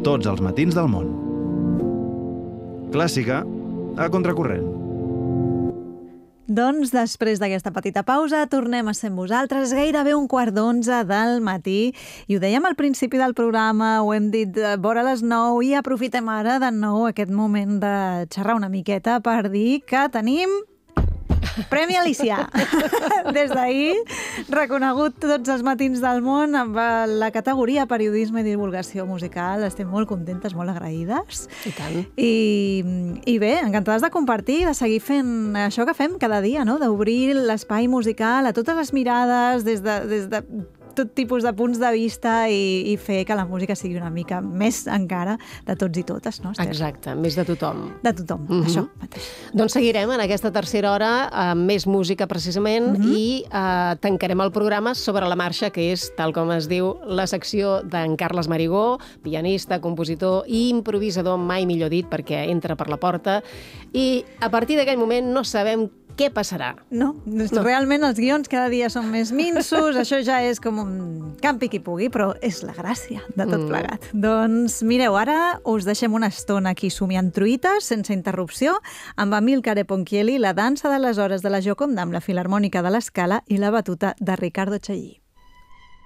tots els matins del món. Clàssica a contracorrent. Doncs després d'aquesta petita pausa tornem a ser amb vosaltres gairebé 11:15 del matí i ho dèiem al principi del programa, ho hem dit vora les 9 i aprofitem ara de nou aquest moment de xerrar una miqueta per dir que tenim Premi Alicia. Des d'ahir, reconegut tots els matins del món amb la categoria Periodisme i Divulgació Musical. Estem molt contentes, molt agraïdes. I tant. I bé, encantades de compartir, de seguir fent això que fem cada dia, no? D'obrir l'espai musical a totes les mirades, des de tot tipus de punts de vista i fer que la música sigui una mica més encara de tots i totes, no, Esther? Exacte, més de tothom. De tothom, això mateix. Doncs seguirem en aquesta tercera hora amb més música, precisament, i tancarem el programa sobre la marxa, que és, tal com es diu, la secció d'en Carles Marigó, pianista, compositor i improvisador, mai millor dit, perquè entra per la porta, i a partir d'aquell moment no sabem què passarà. No, realment els guions cada dia són més minsos, això ja és com un campi qui pugui, però és la gràcia de tot plegat. Doncs mireu, ara us deixem una estona aquí somiant truites, sense interrupció, amb Amilcare Ponchielli, la dansa de les hores de la Gioconda amb la Filharmònica de l'Escala i la batuta de Riccardo Chailly.